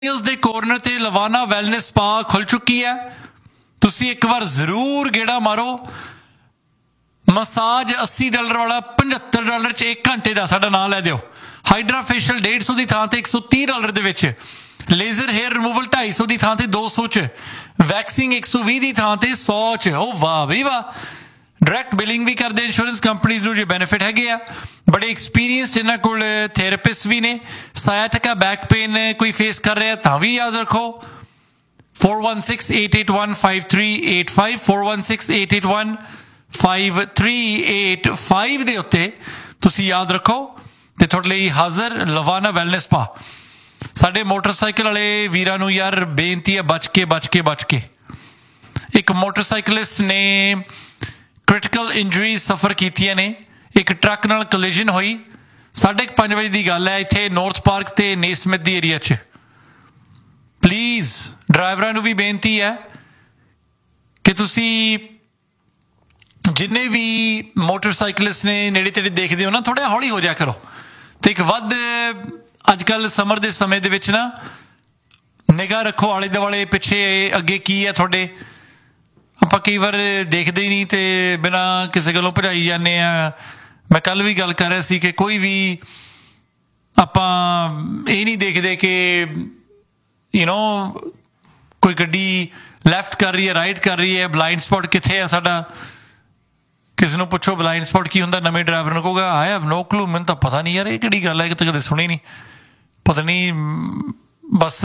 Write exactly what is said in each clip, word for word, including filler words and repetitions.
ਦੇ ਕੋਰਨਰ ਤੇ ਲਵਾਨਾ wellness spa ਖੁੱਲ ਚੁੱਕੀ ਹੈ। ਤੁਸੀਂ ਇੱਕ ਵਾਰ ਜ਼ਰੂਰ ਗੇੜਾ ਮਾਰੋ। ਮਸਾਜ अस्सी ਡਾਲਰ ਵਾਲਾ पचहत्तर ਡਾਲਰ ਚ ਇੱਕ ਘੰਟੇ ਦਾ ਸਾਡਾ ਨਾਂ ਲੈ ਦਿਓ। ਹਾਈਡਰਾ ਫੇਸ਼ੀਅਲ डेढ़ सौ ਦੀ ਥਾਂ ਤੇ एक सौ तीस ਡਾਲਰ ਦੇ ਵਿੱਚ। ਲੇਜ਼ਰ ਹੇਅਰ ਰਿਮੂਵਲ ढाई सौ ਦੀ ਥਾਂ ਤੇ दो सौ ਚ। ਵੈਕਸਿੰਗ एक सौ बीस ਦੀ ਥਾਂ ਤੇ सौ ਚ। ਉਹ ਵਾਹ ਬਈ ਵਾਹ। ਡਾਇਰੈਕਟ ਬਿਲਿੰਗ ਵੀ ਕਰਦੇ ਇੰਸ਼ੋਰੈਂਸ ਕੰਪਨੀਜ਼ ਨੂੰ, ਜੇ ਬੈਨੀਫਿਟ ਹੈਗੇ ਆ। ਬੜੇ ਐਕਸਪੀਰੀਅੰਸਡ ਇਹਨਾਂ ਕੋਲ ਥੈਰੇਪਿਸਟ ਵੀ ਨੇ। ਸਾਇਆਟਿਕਾ ਬੈਕ ਪੇਨ ਕੋਈ ਫੇਸ ਕਰ ਰਿਹਾ ਤਾਂ ਵੀ ਯਾਦ ਰੱਖੋ four one six eight eight one five three eight five four one six eight eight one five three eight five ਦੇ ਉੱਤੇ ਤੁਸੀਂ ਯਾਦ ਰੱਖੋ ਤੇ ਤੁਹਾਡੇ ਲਈ ਹਾਜ਼ਰ ਲਵਾਨਾ ਵੈਲਨੈਸ ਸਪਾ। ਸਾਡੇ ਮੋਟਰਸਾਈਕਲ ਵਾਲੇ ਵੀਰਾਂ ਨੂੰ ਯਾਰ ਬੇਨਤੀ ਹੈ, ਬਚ ਕੇ ਬਚ ਕੇ ਬਚ ਕੇ। ਇੱਕ ਮੋਟਰਸਾਈਕਲਿਸਟ ਨੇ ਕ੍ਰਿਟੀਕਲ ਇੰਜਰੀ ਸਫਰ ਕੀਤੀਆਂ ਨੇ। ਇੱਕ ਟਰੱਕ ਨਾਲ ਕੋਲੀਜਨ ਹੋਈ। ਸਾਢੇ ਕੁ ਪੰਜ ਵਜੇ ਦੀ ਗੱਲ ਹੈ, ਇੱਥੇ ਨੌਰਥ ਪਾਰਕ ਤੇ ਨੇਸਮਿਥ ਦੀ ਏਰੀਆ 'ਚ। ਪਲੀਜ਼ ਡਰਾਈਵਰਾਂ ਨੂੰ ਵੀ ਬੇਨਤੀ ਹੈ ਕਿ ਤੁਸੀਂ ਜਿੰਨੇ ਵੀ ਮੋਟਰਸਾਈਕਲਿਸਟ ਨੇ ਨੇੜੇ ਤੇੜੇ ਦੇਖਦੇ ਹੋ ਨਾ, ਥੋੜ੍ਹਾ ਹੌਲੀ ਹੋ ਜਾਇਆ ਕਰੋ। ਅਤੇ ਇੱਕ ਵੱਧ ਅੱਜ ਕੱਲ੍ਹ ਸਮਰ ਦੇ ਸਮੇਂ ਦੇ ਵਿੱਚ ਨਾ ਨਿਗਾਹ ਰੱਖੋ ਆਲੇ ਦੁਆਲੇ, ਪਿੱਛੇ ਅੱਗੇ ਕੀ ਹੈ ਤੁਹਾਡੇ। ਆਪਾਂ ਕਈ ਵਾਰ ਦੇਖਦੇ ਹੀ ਨਹੀਂ ਅਤੇ ਬਿਨਾਂ ਕਿਸੇ ਗੱਲੋਂ ਭਜਾਈ ਜਾਂਦੇ ਹਾਂ। ਮੈਂ ਕੱਲ੍ਹ ਵੀ ਗੱਲ ਕਰ ਰਿਹਾ ਸੀ ਕਿ ਕੋਈ ਵੀ ਆਪਾਂ ਇਹ ਨਹੀਂ ਦੇਖਦੇ ਕਿ ਯੂ ਨੋ ਕੋਈ ਗੱਡੀ ਲੈਫਟ ਕਰ ਰਹੀ ਹੈ, ਰਾਈਟ ਕਰ ਰਹੀ ਹੈ, ਬਲਾਈਂਡ ਸਪੌਟ ਕਿੱਥੇ ਹੈ ਸਾਡਾ। ਕਿਸੇ ਨੂੰ ਪੁੱਛੋ ਬਲਾਈਂਡ ਸਪੌਟ ਕੀ ਹੁੰਦਾ, ਨਵੇਂ ਡਰਾਈਵਰ ਨੂੰ ਕਹੂਗਾ ਆਈ ਹੈਵ ਨੋ ਕਲੂ, ਮੈਨੂੰ ਤਾਂ ਪਤਾ ਨਹੀਂ ਯਾਰ ਇਹ ਕਿਹੜੀ ਗੱਲ ਹੈ, ਕਿਤੇ ਕਦੇ ਸੁਣੀ ਨਹੀਂ, ਪਤਾ ਨਹੀਂ, ਬਸ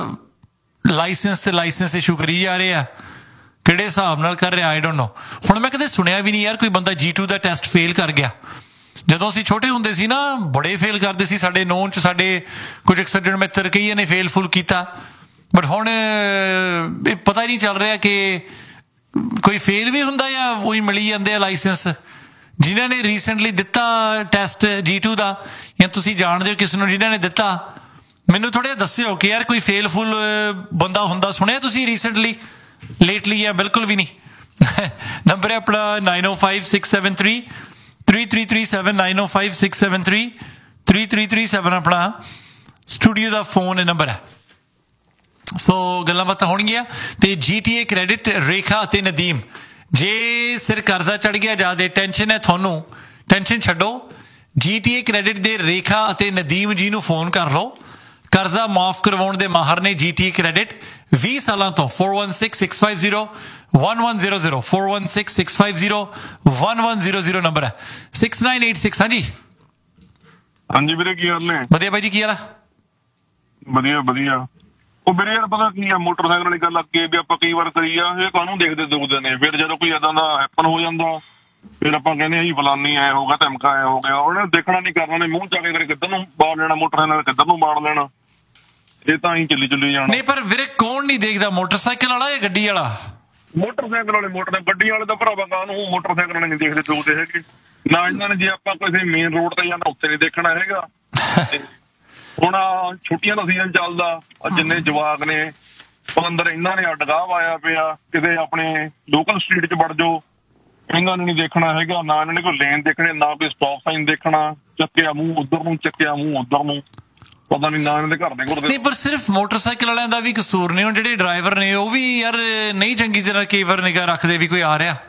ਲਾਇਸੈਂਸ ਤੇ ਲਾਇਸੈਂਸ ਇਸ਼ੂ ਕਰੀ ਜਾ ਰਹੇ ਆ, ਕਿਹੜੇ ਹਿਸਾਬ ਨਾਲ ਕਰ ਰਿਹਾ ਆਈ ਡੋਂਟ ਨੋ। ਹੁਣ ਮੈਂ ਕਦੇ ਸੁਣਿਆ ਵੀ ਨਹੀਂ ਯਾਰ ਕੋਈ ਬੰਦਾ ਜੀ ਟੂ ਦਾ ਟੈਸਟ ਫੇਲ ਕਰ ਗਿਆ। ਜਦੋਂ ਅਸੀਂ ਛੋਟੇ ਹੁੰਦੇ ਸੀ ਨਾ ਬੜੇ ਫੇਲ ਕਰਦੇ ਸੀ। ਸਾਡੇ ਨੋਨ 'ਚ ਸਾਡੇ ਕੁਝ ਇੱਕ ਸੱਜਣ ਮਿੱਤਰ ਕਈਆਂ ਨੇ ਫੇਲ ਫੁਲ ਕੀਤਾ, ਬਟ ਹੁਣ ਇਹ ਪਤਾ ਹੀ ਨਹੀਂ ਚੱਲ ਰਿਹਾ ਕਿ ਕੋਈ ਫੇਲ ਵੀ ਹੁੰਦਾ ਜਾਂ ਉਹੀ ਮਿਲੀ ਜਾਂਦੇ ਆ ਲਾਇਸੈਂਸ। ਜਿਨ੍ਹਾਂ ਨੇ ਰੀਸੈਂਟਲੀ ਦਿੱਤਾ ਟੈਸਟ ਜੀ ਟੂ ਦਾ, ਜਾਂ ਤੁਸੀਂ ਜਾਣਦੇ ਹੋ ਕਿਸੇ ਨੂੰ ਜਿਹਨਾਂ ਨੇ ਦਿੱਤਾ, ਮੈਨੂੰ ਥੋੜ੍ਹਾ ਜਿਹਾ ਦੱਸਿਓ ਕਿ ਯਾਰ ਕੋਈ ਫੇਲ ਫੁਲ ਬੰਦਾ ਹੁੰਦਾ ਸੁਣਿਆ ਤੁਸੀਂ ਰੀਸੈਂਟਲੀ ਲੇਟਲੀ? ਜਾਂ ਬਿਲਕੁਲ ਵੀ ਨਹੀਂ। ਨੰਬਰ ਹੈ ਆਪਣਾ ਨਾਈਨ ਓ five six seven three three three three seven nine ਓ five six seven three three three three seven ਆਪਣਾ ਸਟੂਡੀਓ ਦਾ ਫੋਨ ਨੰਬਰ ਹੈ। ਸੋ ਗੱਲਾਂ ਬਾਤਾਂ ਹੋਣਗੀਆਂ। ਅਤੇ ਜੀ ਟੀ ਏ ਕ੍ਰੈਡਿਟ ਰੇਖਾ ਅਤੇ ਨਦੀਮ, ਜੇ ਸਿਰ ਕਰਜ਼ਾ ਚੜ੍ਹ ਗਿਆ ਜ਼ਿਆਦਾ ਟੈਨਸ਼ਨ ਹੈ ਤੁਹਾਨੂੰ, ਟੈਨਸ਼ਨ ਛੱਡੋ। ਜੀ ਟੀ ਏ ਕ੍ਰੈਡਿਟ ਦੇ ਰੇਖਾ ਅਤੇ ਨਦੀਮ ਜੀ ਨੂੰ ਫੋਨ ਕਰ ਲਓ। ਕਰਜ਼ਾ ਮਾਫ ਕਰਵਾਉਣ ਦੇ ਮਾਹਰ ਨੇ ਜੀ ਟੀ ਏ ਕ੍ਰੈਡਿਟ ਵੀਹ ਸਾਲਾਂ ਤੋਂ। four one six six five zero one one zero zero four one six six five zero one one zero zero number ਹੈ। six nine eight six ਹਾਂਜੀ ਹਾਂਜੀ ਵੀਰੇ ਕੀ ਹਾਲ ਨੇ? ਵਧੀਆ ਬਾਈ ਜੀ, ਕੀ ਹਾਲ ਆ? ਵਧੀਆ ਵਧੀਆ। ਉਹ ਵੀਰੇ ਯਾਰ ਪਤਾ ਕੀ ਆ, ਮੋਟਰਸਾਈਕਲ ਵਾਲੀ ਗੱਲ ਅੱਗੇ ਵੀ ਆਪਾਂ ਕਈ ਵਾਰ ਕਰੀ ਆ, ਇਹ ਕਾਹਨੂੰ ਦੇਖਦੇ ਦੁਖਦੇ ਨੇ। ਫਿਰ ਜਦੋਂ ਕੋਈ ਏਦਾਂ ਦਾ ਹੈਪਨ ਹੋ ਜਾਂਦਾ ਫਿਰ ਆਪਾਂ ਕਹਿੰਦੇ ਜੀ ਫਲਾਨੀ ਐ ਹੋ ਗਿਆ, ਧਮਕਾ ਐ ਹੋ ਗਿਆ। ਉਹਨੇ ਦੇਖਣਾ ਨਹੀਂ ਕਰਨਾ, ਨੇ ਮੂੰਹ ਚੱਕ ਕੇ ਕਿੱਧਰ ਨੂੰ ਬਾੜ ਲੈਣਾ, ਮੋਟਰਸਾਈਕਲ ਕਿੱਧਰ ਨੂੰ ਬਾੜ ਲੈਣਾ। ਇਹ ਤਾਂ ਹੀ ਚੱਲੀ ਚੱਲੀ ਜਾਣਾ। ਨਹੀਂ ਪਰ ਵੀਰੇ ਕੌਣ ਨਹੀਂ ਦੇਖਦਾ, ਮੋਟਰਸਾਈਕਲ ਵਾਲਾ ਜਾਂ ਗੱਡੀ ਵਾਲਾ? ਮੋਟਰਸਾਈਕਲ ਵਾਲੇ ਮੋਟਰ ਗੱਡੀ ਵਾਲੇ ਦਾ ਭਰਾਵਾ ਕਾਹਨੂੰ, ਮੋਟਰਸਾਈਕਲ ਵਾਲੇ ਨਹੀਂ ਦੇਖਦੇ ਦੁਖਦੇ ਹੈਗੇ ਨਾ ਇਹਨਾਂ ਨੇ। ਜੇ ਆਪਾਂ ਕਿਸੇ ਮੇਨ ਰੋਡ ਤੇ ਜਾਣਾ ਉੱਥੇ ਨਹੀਂ ਦੇਖਣਾ ਹੈਗਾ। ਹੁਣ ਛੁੱਟੀਆਂ ਦਾ ਸੀਜ਼ਨ ਚੱਲਦਾ, ਜਿੰਨੇ ਜਵਾਕ ਨੇ ਅੰਦਰ ਇਹਨਾਂ ਨੇ ਅਡਗਾਹ ਆਇਆ ਪਿਆ, ਕਿਤੇ ਆਪਣੇ ਲੋਕਲ ਸਟਰੀਟ 'ਚ ਵੜ ਜਾਓ, ਇਹਨਾਂ ਨੂੰ ਨਹੀਂ ਦੇਖਣਾ ਹੈਗਾ। ਨਾ ਇਹਨਾਂ ਨੇ ਕੋਈ ਲੇਨ ਦੇਖਣੇ, ਨਾ ਕੋਈ ਸਟਾਪ ਸਾਈਨ ਦੇਖਣਾ। ਚੱਕਿਆ ਮੂੰਹ ਉੱਧਰ ਨੂੰ, ਚੱਕਿਆ ਮੂੰਹ ਉੱਧਰ ਨੂੰ, ਪਤਾ ਨਹੀਂ ਨਾ ਇਹਨਾਂ ਦੇ ਘਰ ਦੇ ਘਰ ਨਹੀਂ। ਪਰ ਸਿਰਫ ਮੋਟਰਸਾਈਕਲ ਵਾਲਿਆਂ ਦਾ ਵੀ ਕਸੂਰ ਨਹੀਂ, ਹੁਣ ਜਿਹੜੇ ਡਰਾਈਵਰ ਨੇ ਉਹ ਵੀ ਯਾਰ ਨਹੀਂ ਚੰਗੀ ਤਰ੍ਹਾਂ ਕਈ ਵਾਰ ਨਿਗਾਹ ਰੱਖਦੇ ਵੀ ਕੋਈ ਆ ਰਿਹਾ।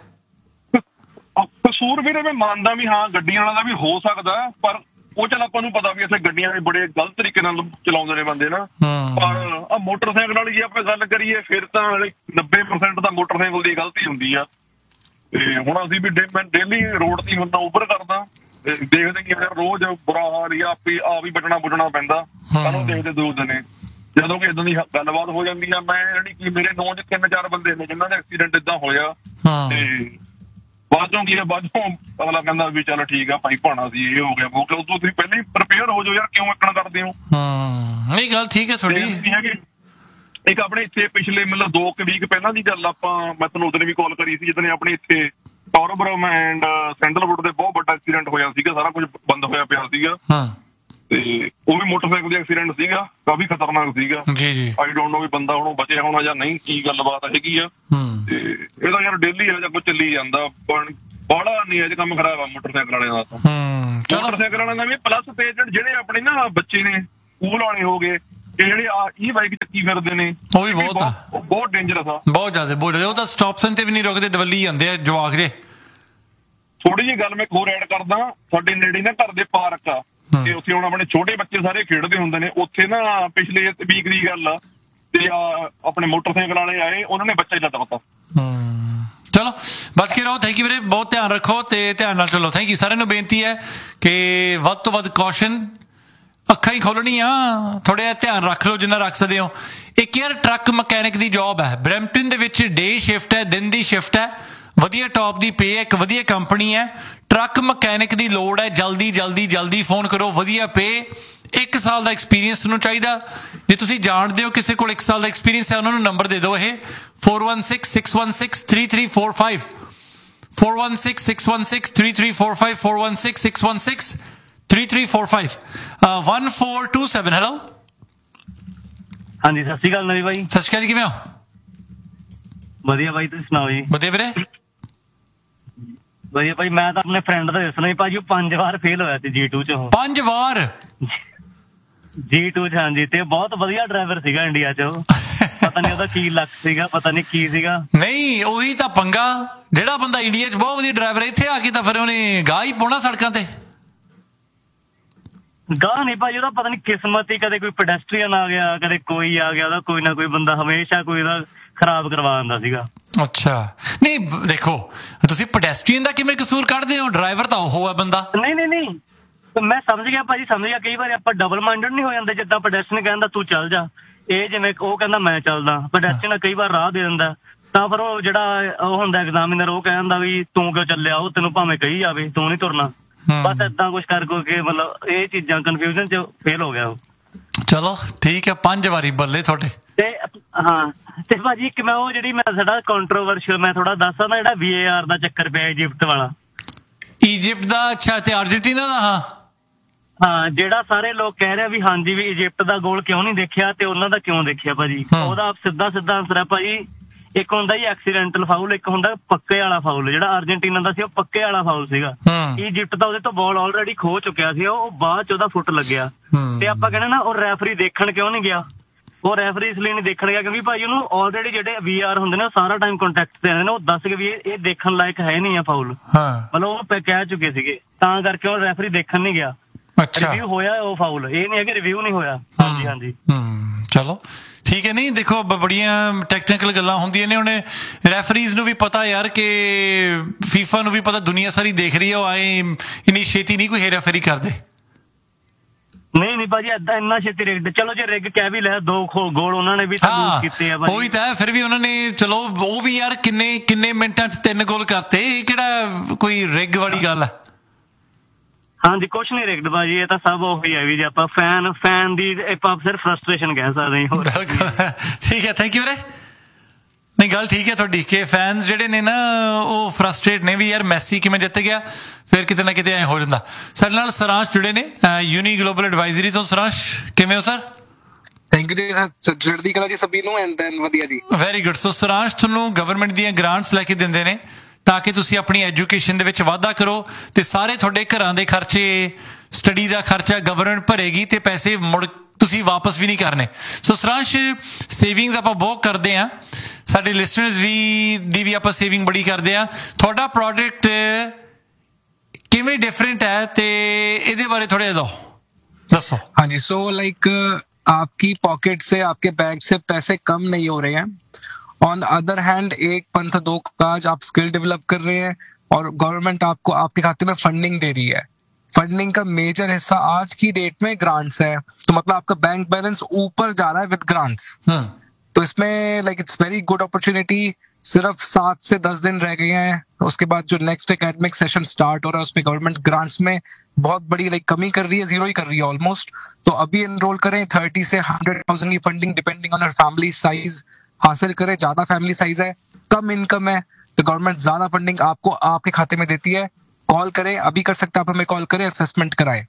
ਕਸੂਰ ਵੀਰੇ ਮੈਂ ਮੰਨਦਾ ਵੀ ਹਾਂ ਗੱਡੀਆਂ ਵਾਲਾ ਦਾ ਵੀ ਹੋ ਸਕਦਾ, ਪਰ ਉਹ ਚੱਲ ਆਪਾਂ ਨੂੰ ਪਤਾ ਵੀ ਇੱਥੇ ਗੱਡੀਆਂ ਵੀ ਬੜੇ ਗਲਤ ਤਰੀਕੇ ਨਾਲ ਚਲਾਉਂਦੇ ਨੇ ਬੰਦੇ ਨਾ। ਪਰ ਆ ਮੋਟਰਸਾਈਕਲ ਵਾਲੀ ਜੇ ਆਪਾਂ ਗੱਲ ਕਰੀਏ ਫਿਰ ਤਾਂ ਨੱਬੇ ਪਰਸੈਂਟ ਤਾਂ ਮੋਟਰਸਾਈਕਲ ਦੀ ਗਲਤੀ ਹੁੰਦੀ ਆ। ਤੇ ਹੁਣ ਅਸੀਂ ਵੀ ਮੈਂ ਡੇਲੀ ਰੋਡ ਤੇ ਹੁੰਦਾ ਉਬਰ ਕਰਦਾ, ਦੇਖਦੇ ਕਿ ਰੋਜ਼ ਬੁਰਾ ਹਾਲ ਹੀ ਆ, ਆ ਵੀ ਬਚਣਾ ਬੁੱਝਣਾ ਪੈਂਦਾ। ਸਾਨੂੰ ਦੇਖਦੇ ਦੋ ਨੇ ਜਦੋਂ ਕਿ ਏਦਾਂ ਦੀ ਗੱਲਬਾਤ ਹੋ ਜਾਂਦੀ ਆ। ਮੈਂ ਜਿਹੜੀ ਕਿ ਮੇਰੇ ਨੌਂ ਚ ਤਿੰਨ ਚਾਰ ਬੰਦੇ ਨੇ ਜਿਨ੍ਹਾਂ ਦਾ ਐਕਸੀਡੈਂਟ ਏਦਾਂ ਹੋਇਆ, ਤੇ ਬਾਅਦੋਂ ਕੀ ਬਾਅਦੋਂ ਅਗਲਾ ਕਹਿੰਦਾ ਵੀ ਚੱਲ ਠੀਕ ਆ ਭਾਈ ਭਾਣਾ ਸੀ, ਇਹ ਹੋ ਗਿਆ ਉਹ। ਉਦੋਂ ਤੁਸੀਂ ਪਹਿਲਾਂ ਹੀ ਪ੍ਰੀਪੇਅਰ ਹੋ ਜਾਓ ਯਾਰ, ਕਿਉਂ ਇੱਕਣਾ ਕਰਦੇ ਹੋ? ਨਹੀਂ ਗੱਲ ਠੀਕ ਹੈ ਤੁਹਾਡੀ। ਹੈਗੀ ਇੱਕ ਆਪਣੇ ਇੱਥੇ ਪਿਛਲੇ ਮਤਲਬ ਦੋ ਕੁ ਵੀਕ ਪਹਿਲਾਂ ਦੀ ਗੱਲ, ਆਪਾਂ ਮੈਂ ਤੁਹਾਨੂੰ ਉਦੋਂ ਵੀ ਕਾਲ ਕਰੀ ਸੀ ਜਿੱਦਣ ਆਪਣੇ ਇੱਥੇ ਟੌਰਬਰਮ ਐਂਡ ਸੈਂਡਲਵੁੱਡ ਦੇ ਬਹੁਤ ਵੱਡਾ ਐਕਸੀਡੈਂਟ ਹੋਇਆ ਸੀਗਾ, ਸਾਰਾ ਕੁਝ ਬੰਦ ਹੋਇਆ ਪਿਆ ਸੀਗਾ। ਤੇ ਉਹ ਵੀ ਮੋਟਰਸਾਈਕਲ ਦਾ ਐਕਸੀਡੈਂਟ ਸੀਗਾ, ਕਾਫੀ ਖਤਰਨਾਕ ਸੀਗਾ। ਆਈ ਡੋਂਟ ਨੋ ਵੀ ਬੰਦਾ ਹੁਣ ਬਚਿਆ ਹੋਣਾ ਜਾਂ ਨਹੀਂ, ਕੀ ਗੱਲਬਾਤ ਹੈਗੀ ਆ। ਤੇ ਇਹਦਾ ਯਾਰ ਡੇਲੀ ਇਹੋ ਜਿਹਾ ਕੁਝ ਚੱਲੀ ਜਾਂਦਾ, ਬਾਹਲਾ ਨਹੀਂ ਅੱਜ ਕੰਮ ਖਰਾਬ ਆ ਮੋਟਰਸਾਈਕਲ ਵਾਲਿਆਂ ਦਾ। ਤਾਂ ਮੋਟਰਸਾਈਕਲ ਵਾਲਿਆਂ ਦਾ ਵੀ ਪਲੱਸ ਤੇ ਜਿਹੜੇ ਆਪਣੇ ਨਾ ਬੱਚੇ ਨੇ ਸਕੂਲ ਵਾਲੇ ਹੋ ਗਏ, ਇਹ ਜਿਹੜੇ ਈ ਬਾਈਕ ਚੱਕੀ ਫਿਰਦੇ ਨੇ ਉਹ ਵੀ ਬਹੁਤ ਆ, ਬਹੁਤ ਡੇਂਜਰਸ ਆ, ਬਹੁਤ ਜ਼ਿਆਦਾ ਬਹੁਤ ਜ਼ਿਆਦਾ। ਉਹ ਤਾਂ ਸਟਾਪ ਸਾਈਨ ਤੇ ਵੀ ਨਹੀਂ ਰੁਕਦੇ, ਦਵੱਲੀ ਜਾਂਦੇ ਆ ਜਵਾਕ ਜੇ। ਥੋੜੀ ਜਿਹੀ ਗੱਲ ਮੈਂ ਇੱਕ ਹੋਰ ਐਡ ਕਰਦਾ, ਸਾਡੇ ਨੇੜੇ ਨਾ ਘਰ ਦੇ ਪਾਰਕ ਆ ਤੇ ਉੱਥੇ ਹੁਣ ਆਪਣੇ ਛੋਟੇ ਬੱਚੇ ਸਾਰੇ ਖੇਡਦੇ ਹੁੰਦੇ ਨੇ। ਉੱਥੇ ਨਾ ਪਿਛਲੇ ਵੀਕ ਦੀ ਗੱਲ ਆ ਤੇ ਆਪਣੇ ਮੋਟਰਸਾਈਕਲ ਵਾਲੇ ਆਏ, ਉਹਨਾਂ ਨੇ ਬੱਚਾ ਹੀ ਲੱਤ ਪਤਾ। ਚਲੋ ਬਚ ਕੇ ਰਹੋ। ਥੈਂਕ ਯੂ ਵੀਰੇ, ਬਹੁਤ ਧਿਆਨ ਰੱਖੋ ਤੇ ਧਿਆਨ ਨਾਲ ਚਲੋ। Thank you. ਸਾਰਿਆਂ ਨੂੰ ਬੇਨਤੀ ਹੈ ਕਿ ਵੱਧ ਤੋਂ ਵੱਧ ਕੌਸ਼ਨ, ਅੱਖਾਂ ਹੀ ਖੋਲਣੀਆਂ, ਥੋੜ੍ਹਾ ਜਿਹਾ ਧਿਆਨ ਰੱਖ ਲਓ ਜਿੰਨਾ ਰੱਖ ਸਕਦੇ ਹੋ। ਇੱਕ ਯਾਰ ਟਰੱਕ ਮਕੈਨਿਕ ਦੀ ਜੌਬ ਹੈ ਬਰੈਂਪਟਨ ਦੇ ਵਿੱਚ, ਡੇ ਸ਼ਿਫਟ ਹੈ, ਦਿਨ ਦੀ ਸ਼ਿਫਟ ਹੈ, ਵਧੀਆ ਟੌਪ ਦੀ ਪੇ ਹੈ, ਇੱਕ ਵਧੀਆ ਕੰਪਨੀ ਹੈ। ਟਰੱਕ ਮਕੈਨਿਕ ਦੀ ਲੋੜ ਹੈ, ਜਲਦੀ ਜਲਦੀ ਜਲਦੀ ਫੋਨ ਕਰੋ। ਵਧੀਆ ਪੇ, ਇੱਕ ਸਾਲ ਦਾ ਐਕਸਪੀਰੀਅੰਸ ਨੂੰ ਚਾਹੀਦਾ। ਜੇ ਤੁਸੀਂ ਜਾਣਦੇ ਹੋ ਕਿਸੇ ਕੋਲ ਇੱਕ ਸਾਲ ਦਾ ਐਕਸਪੀਰੀਅੰਸ ਹੈ, ਉਹਨਾਂ ਨੂੰ ਨੰਬਰ ਦੇ ਦਿਓ, ਇਹ four one six six one six three three four five four one six six one six three three four five four one six six one six three three four five one four two seven। Hello, ਹਾਂਜੀ, ਸਤਿ ਸ਼੍ਰੀ ਅਕਾਲ ਨਵੀਂ ਬਾਈ। ਸਤਿ ਸ਼੍ਰੀ ਅਕਾਲ ਜੀ, ਕਿਵੇਂ ਹੋ? ਵਧੀਆ ਬਾਈ, ਤੁਸੀਂ ਸੁਣਾਓ ਜੀ? ਵਧੀਆ ਵੀਰੇ। ਵਧੀਆ ਭਾਈ, ਮੈਂ ਤਾਂ ਆਪਣੇ ਫਰੈਂਡ ਦਾ ਦੱਸਣਾ ਸੀ ਭਾਜੀ, ਉਹ ਪੰਜ ਵਾਰ ਫੇਲ ਹੋਇਆ ਸੀ ਜੀ ਟੂ ਚ। ਉਹ ਪੰਜ ਵਾਰ ਜੀ ਟੂ ਚ? ਹਾਂਜੀ, ਤੇ ਬਹੁਤ ਵਧੀਆ ਡਰਾਈਵਰ ਸੀਗਾ ਇੰਡੀਆ ਚ ਉਹ। ਪਤਾ ਨਹੀਂ ਉਹਦਾ ਕੀ ਲੱਕ ਸੀਗਾ, ਪਤਾ ਨਹੀਂ ਕੀ ਸੀਗਾ। ਨਹੀਂ, ਉਹੀ ਤਾਂ ਪੰਗਾ, ਜਿਹੜਾ ਬੰਦਾ ਇੰਡੀਆ ਚ ਬਹੁਤ ਵਧੀਆ ਡਰਾਈਵਰ, ਇੱਥੇ ਆ ਕੇ ਤਾਂ ਫਿਰ ਉਹਨੇ ਗਾਹ ਹੀ ਪਾਉਣਾ ਸੜਕਾਂ ਤੇ। ਗਾਹ ਨਹੀਂ ਭਾਜੀ, ਉਹਦਾ ਪਤਾ ਨਹੀਂ ਕਿਸਮਤ ਹੀ, ਕਦੇ ਕੋਈ ਪੈਡੈਸਟਰੀਅਨ ਆ ਗਿਆ, ਕਦੇ ਕੋਈ ਆ ਗਿਆ, ਉਹਦਾ ਕੋਈ ਨਾ ਕੋਈ ਬੰਦਾ ਹਮੇਸ਼ਾ ਕੋਈ ਉਹਦਾ ਖਰਾਬ ਕਰਵਾ ਦਿੰਦਾ ਸੀਗਾ। ਅੱਛਾ, ਨਹੀਂ ਦੇਖੋ, ਤੁਸੀਂ ਪੈਡੈਸਟਰੀਅਨ ਦਾ ਕਿਵੇਂ ਕਸੂਰ ਕੱਢਦੇ ਹੋ? ਡਰਾਈਵਰ ਤਾਂ ਉਹ ਹੈ ਬੰਦਾ। ਨਹੀਂ ਨਹੀਂ ਨਹੀਂ, ਮੈਂ ਸਮਝ ਗਿਆ ਭਾਜੀ, ਸਮਝ ਗਿਆ। ਕਈ ਵਾਰੀ ਆਪਾਂ ਡਬਲ ਮਾਈਂਡਡ ਨਹੀਂ ਹੋ ਜਾਂਦੇ, ਜਿੱਦਾਂ ਪੈਡੈਸਟਰੀਅਨ ਕਹਿੰਦਾ ਤੂੰ ਚੱਲ ਜਾ, ਇਹ ਜਿਵੇਂ ਉਹ ਕਹਿੰਦਾ ਮੈਂ ਚੱਲਦਾ। ਪੈਡੈਸਟਰੀਅਨ ਕਈ ਵਾਰ ਰਾਹ ਦੇ ਦਿੰਦਾ, ਤਾਂ ਫਿਰ ਉਹ ਜਿਹੜਾ ਉਹ ਹੁੰਦਾ ਐਗਜ਼ਾਮੀਨਰ, ਉਹ ਕਹਿੰਦਾ ਵੀ ਤੂੰ ਕਿਉਂ ਚੱਲਿਆ, ਉਹ ਤੈਨੂੰ ਭਾਵੇਂ ਕਹੀ ਜਾਵੇ ਤੂੰ ਨਹੀਂ ਤੁਰਨਾ। ਬਸ ਏਦਾਂ ਕੁਛ ਕਰ ਕੇ ਮਤਲਬ ਇਹ ਚੀਜ਼ਾਂ ਕਨਫਿਊਜ਼ਨ ਚ ਫੇਲ ਹੋ ਗਿਆ ਉਹ। ਚਲੋ ਠੀਕ ਹੈ, ਪੰਜ ਵਾਰੀ ਬੱਲੇ ਤੁਹਾਡੇ। ਤੇ ਹਾਂ, ਤੇ ਭਾਜੀ ਇੱਕ ਮੈਂ ਉਹ ਜਿਹੜੀ ਮੈਂ ਸਾਡਾ ਕੰਟਰੋਵਰਸ਼ੀਅਲ ਮੈਂ ਥੋੜਾ ਦੱਸਦਾ ਨਾ, ਜਿਹੜਾ ਵੀ ਏ ਆਰ ਦਾ ਚੱਕਰ ਪਿਆ ਇਜਿਪਟ ਵਾਲਾ। ਇਜਿਪਟ ਦਾ? ਅੱਛਾ, ਤੇ ਅਰਜਨਟੀਨਾ ਦਾ? ਹਾਂ ਹਾਂ, ਜਿਹੜਾ ਸਾਰੇ ਲੋਕ ਕਹਿ ਰਹੇ ਵੀ ਹਾਂਜੀ ਵੀ ਇਜਿਪਟ ਦਾ ਗੋਲ ਕਿਉਂ ਨਹੀਂ ਦੇਖਿਆ ਤੇ ਉਹਨਾਂ ਦਾ ਕਿਉਂ ਦੇਖਿਆ ਭਾਜੀ, ਉਹਦਾ ਸਿੱਧਾ ਸਿੱਧਾ ਆਨਸਰ ਹੈ ਭਾਜੀ, ਇੱਕ ਹੁੰਦਾ ਜੀ ਐਕਸੀਡੈਂਟਲ ਫਾਊਲ, ਇੱਕ ਹੁੰਦਾ ਪੱਕੇ ਵਾਲਾ ਫਾਊਲ। ਜਿਹੜਾ ਅਰਜਨਟੀਨਾ ਦਾ ਸੀ ਉਹ ਪੱਕੇ ਵਾਲਾ ਫਾਊਲ ਸੀਗਾ। ਇਜਿਪਟ ਦਾ ਉਹਦੇ ਤੋਂ ਬਾਲ ਆਲਰੇਡੀ ਖੋ ਚੁੱਕਿਆ ਸੀ, ਉਹ ਬਾਅਦ ਚ ਉਹਦਾ ਫੁੱਟ ਲੱਗਿਆ। ਤੇ ਆਪਾਂ ਕਹਿੰਦੇ ਨਾ ਉਹ ਰੈਫਰੀ ਦੇਖਣ ਕਿਉਂ ਨਹੀਂ ਗਿਆ? ਉਹ ਰੈਫਰੀ ਇਸ ਲਈ ਨਹੀਂ ਦੇਖਣ ਗਿਆ ਕਿਉਂਕਿ ਭਾਜੀ ਉਹਨੂੰ ਆਲਰੇਡੀ ਜਿਹੜੇ ਵੀ ਆਰ ਹੁੰਦੇ ਨੇ ਉਹ ਸਾਰਾ ਟਾਈਮ ਕੰਟੈਕਟ ਤੇ ਰਹਿੰਦੇ ਨੇ, ਉਹ ਦੱਸ ਕੇ ਵੀ ਇਹ ਦੇਖਣ ਲਾਇਕ ਹੈ ਨਹੀਂ ਆ ਫਾਊਲ, ਮਤਲਬ ਉਹ ਕਹਿ ਚੁੱਕੇ ਸੀਗੇ, ਤਾਂ ਕਰਕੇ ਉਹ ਰੈਫਰੀ ਦੇਖਣ ਨਹੀਂ ਗਿਆ। ਰਿਵਿਊ ਹੋਇਆ ਉਹ ਫਾਊਲ, ਇਹ ਨਹੀਂ ਹੈ ਕਿ ਰਿਵਿਊ ਨਹੀਂ ਹੋਇਆ। ਹਾਂਜੀ ਹਾਂਜੀ, ਚਲੋ ਠੀਕ ਹੈ। ਨਹੀਂ ਦੇਖੋ, ਬੜੀਆਂ ਟੈਕਨੀਕਲ ਗੱਲਾਂ ਹੁੰਦੀਆਂ ਨੇ, ਉਹਨੇ ਰੈਫਰੀਜ਼ ਨੂੰ ਵੀ ਪਤਾ ਯਾਰ ਕਿ ਫੀਫਾ ਨੂੰ ਵੀ ਪਤਾ, ਦੁਨੀਆ ਸਾਰੀ ਦੇਖ ਰਹੀ ਹੈ, ਉਹ ਆਏ ਇੰਨੀ ਛੇਤੀ ਨਹੀਂ ਕੋਈ ਹੇਰਾ ਫੇਰੀ ਕਰਦੇ। ਨਹੀਂ ਨਹੀਂ ਭਾਜੀ, ਏਦਾਂ ਇੰਨਾ ਛੇਤੀ ਰਿਗ, ਚਲੋ ਜੇ ਰਿਗ ਕਹਿ ਵੀ ਲਿਆ, ਦੋ ਗੋਲ ਉਹਨਾਂ ਨੇ ਵੀ ਤਾਂ ਕੀਤੇ ਆ ਭਾਜੀ। ਉਹੀ ਤਾਂ ਹੈ, ਫਿਰ ਵੀ ਉਹਨਾਂ ਨੇ ਚਲੋ ਉਹ ਵੀ ਯਾਰ ਕਿੰਨੇ ਕਿੰਨੇ ਮਿੰਟਾਂ ਚ ਤਿੰਨ ਗੋਲ ਕਰਤੇ, ਇਹ ਕਿਹੜਾ ਕੋਈ ਰਿਗ ਵਾਲੀ ਗੱਲ ਹੈ? ਹਾਂਜੀ, ਕੁਛ ਨਹੀਂ ਰਿਗਡ ਭਾਜੀ, ਇਹ ਤਾਂ ਸਭ ਉਹੀ ਹੈ ਵੀ ਜੇ ਆਪਾਂ ਫੈਨ ਫੈਨ ਦੀ ਆਪਾਂ ਸਿਰਫ ਫਰਸਟ੍ਰੇਸ਼ਨ ਕਹਿ ਸਕਦੇ ਹਾਂ। ਠੀਕ ਹੈ, ਥੈਂਕ ਯੂ ਵੀਰੇ। ਨਹੀਂ, ਗੱਲ ਠੀਕ ਹੈ ਤੁਹਾਡੀ ਕਿ ਫੈਨਸ ਜਿਹੜੇ ਨੇ ਨਾ ਉਹ ਫਰਸਟ੍ਰੇਟ ਨੇ ਵੀ, ਯਾਰ ਮੈਸੀ ਕਿਵੇਂ ਜਿੱਤ ਗਿਆ, ਫਿਰ ਕਿਤੇ ਨਾ ਕਿਤੇ ਐ ਹੋ ਜਾਂਦਾ। ਸਾਡੇ ਨਾਲ ਸਰਾਂਸ਼ ਜੁੜੇ ਨੇ ਯੂਨੀ ਗਲੋਬਲ ਐਡਵਾਈਜ਼ਰੀ ਤੋਂ। ਸਰਾਂਸ਼, ਕਿਵੇਂ ਹੋ ਸਰ? ਥੈਂਕ ਯੂ ਜੀ, ਚੜ੍ਹਦੀ ਕਲਾ ਜੀ ਸਭੀ ਨੂੰ, ਐਂਡ ਦੈਨ ਵਧੀਆ ਜੀ। Very good. ਸੋ ਸਰਾਂਸ਼ ਤੁਹਾਨੂੰ ਗਵਰਨਮੈਂਟ ਦੀਆਂ ਗ੍ਰਾਂਟਸ ਲੈ ਕੇ ਦਿੰਦੇ ਨੇ ਤਾਂ ਕਿ ਤੁਸੀਂ ਆਪਣੀ ਐਜੂਕੇਸ਼ਨ ਦੇ ਵਿੱਚ ਵਾਧਾ ਕਰੋ ਤੇ ਸਾਰੇ ਤੁਹਾਡੇ ਘਰਾਂ ਦੇ ਖਰਚੇ, ਸਟੱਡੀ ਦਾ ਖਰਚਾ ਗਵਰਨਮੈਂਟ ਭਰੇਗੀ ਤੇ ਪੈਸੇ ਮੁੜ ਤੁਸੀਂ ਵਾਪਸ ਵੀ ਨਹੀਂ ਕਰਨੇ। ਸੋ ਸਰਾਂਸ਼, ਸੇਵਿੰਗਸ ਆਪਾਂ ਬਹੁਤ ਕਰਦੇ ਹਾਂ, ਸਾਡੇ ਲਿਸਨਰਸ ਵੀ ਦੀ ਵੀ ਆਪਾਂ ਸੇਵਿੰਗ ਬੜੀ ਕਰਦੇ ਹਾਂ। ਤੁਹਾਡਾ ਪ੍ਰੋਡਕਟ ਕਿਵੇਂ ਡਿਫਰੈਂਟ ਹੈ ਤੇ ਇਹਦੇ ਬਾਰੇ ਥੋੜਾ ਜਿਹਾ ਦੱਸੋ। हाँ जी, सो लाइक आपकी पॉकेट से, आपके बैग से पैसे कम नहीं हो रहे हैं। ऑन अदर हैंड एक पंथ दो काज, आप स्किल डेवलप कर रहे हैं और गवर्नमेंट आपको आपके खाते में फंडिंग दे रही है। फंडिंग का मेजर हिस्सा आज की डेट में ग्रांट्स है, तो मतलब आपका बैंक बैलेंस ऊपर जा रहा है विद ग्रांट्स। तो इसमें like it's very good opportunity. सिर्फ सात से दस दिन रह गए हैं, उसके बाद जो नेक्स्ट एकेडमिक सेशन स्टार्ट हो रहा है उसमें गवर्नमेंट ग्रांट्स में बहुत बड़ी लाइक कमी कर रही है, जीरो ही कर रही है ऑलमोस्ट। तो अभी एनरोल करें, थर्टी से हंड्रेड थाउजेंड की funding depending on family size हासिल करें। ज्यादा फैमिली साइज है, कम इनकम है, तो गवर्नमेंट ज्यादा फंडिंग आपको आपके खाते में देती है। कॉल करें, अभी कर सकते हैं आप, हमें कॉल करें, असेसमेंट कराएं।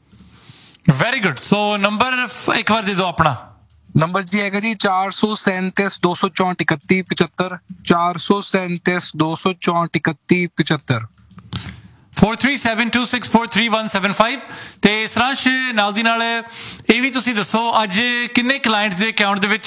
Very good. सो नंबर एक बार दे दो अपना। नंबर जी है जी चार सौ सैंतीस दो सौ चौंठ इकतीस पिछहत्तर, चार सौ सैंतीस दो सौ चौंठ इकतीस पिछहत्तर। four three seven two six four three one seven five ਤੇ ਸਰਾਂਸ਼ ਨਾਲ ਦੀ ਨਾਲ ਇਹ ਵੀ ਤੁਸੀਂ ਦੱਸੋ ਅੱਜ ਕਿੰਨੇ ਕਲਾਇੰਟਸ ਦੇ ਅਕਾਊਂਟ ਦੇ ਵਿੱਚ